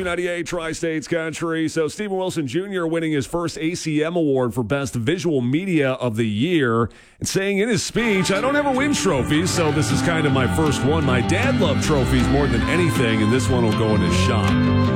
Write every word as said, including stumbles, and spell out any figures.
Q ninety-eight Tri-States Country. So Stephen Wilson Junior winning his first A C M award for Best Visual Media of the Year and saying in his speech, I don't ever win trophies, so this is kind of my first one. My dad loved trophies more than anything, and this one will go in his shop.